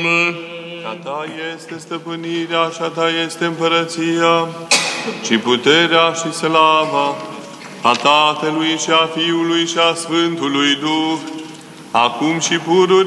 lume. A ta este stăpânirea și a ta este împărăția, și puterea și slava a Tatălui și a Fiului și a Sfântului Duh, acum și pururea